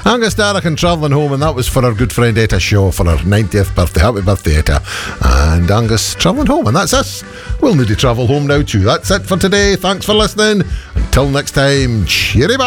Angus Darragh and Travelling Home, and that was for our good friend Etta Shaw for her 90th birthday. Happy birthday, Etta. And Angus Travelling Home, and that's us. We'll need to travel home now too. That's it for today. Thanks for listening. Until next time, cheery bye.